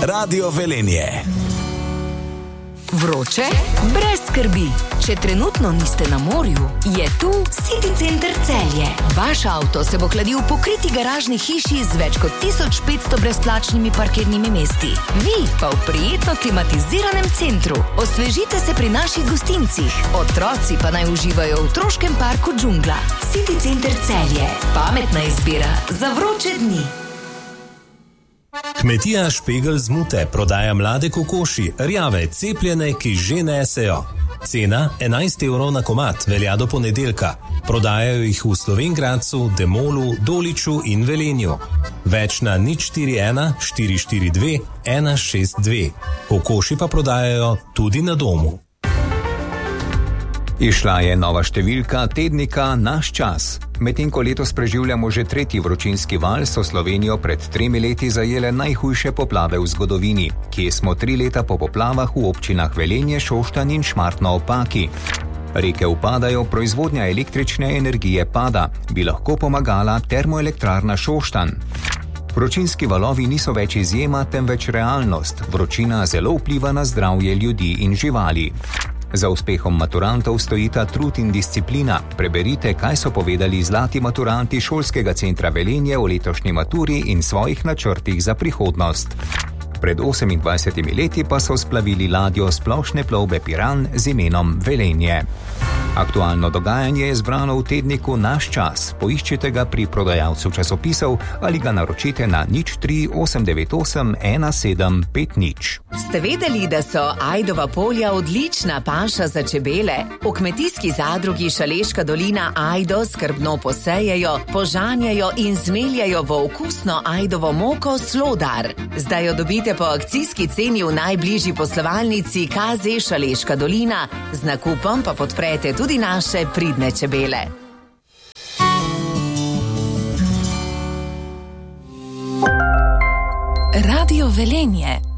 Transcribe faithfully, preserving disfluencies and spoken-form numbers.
Radio Velenje. Vroče? Brez skrbi. Če trenutno niste na morju, je tu City Center Celje. Vaš avto se bo hladil v pokriti garažni hiši z več kot tisoč petsto brezplačnimi parkirnimi mesti. Vi pa v prijetno klimatiziranem centru. Osvežite se pri naših gostincih. Otroci pa naj uživajo v otroškem parku Džungla. City Center Celje. Pametna izbira za vroče dni. Kmetija Špegel z Mute prodaja mlade kokoši, rjave, cepljene, ki že nesejo. Cena enajst evrov na komad, velja do ponedeljka. Prodajajo jih v Slovenj Gradcu, Demolu, Doliču in Velenju. Več na nič štiri ena štiri štiri dve ena šest dve. Kokoši pa prodajajo tudi na domu. Išla je nova številka tednika Naš čas. Medtem ko letos preživljamo že tretji vročinski val, so Slovenijo pred tremi leti zajele najhujše poplave v zgodovini, kje smo tri leta po poplavah v občinah Velenje, Šoštanj in Šmartno ob Paki. Reke upadajo, proizvodnja električne energije pada, bi lahko pomagala termoelektrarna Šoštanj. Vročinski valovi niso več izjema, temveč realnost. Vročina zelo vpliva na zdravje ljudi in živali. Za uspehom maturantov stojita trud in disciplina. Preberite, kaj so povedali zlati maturanti Šolskega centra Velenje o letošnji maturi in svojih načrtih za prihodnost. Pred osemindvajsetimi leti pa so splavili ladjo splošne plovbe Piran z imenom Velenje. Aktualno dogajanje je zbrano v tedniku Naš čas. Poiščite ga pri prodajalcu časopisov ali ga naročite na nič tri osem devet osem ena sedem pet nič. Ste vedeli, da so ajdova polja odlična paša za čebele? V kmetijski zadrugi Šaleška dolina ajdo skrbno posejejo, požanjajo in zmeljajo v okusno ajdovo moko Slodar. Zdaj jo dobite po akcijski ceni v najbližji poslovalnici K Z Šaleška dolina. Z nakupom pa podprete tudi naše pridne čebele. Radio Velenje.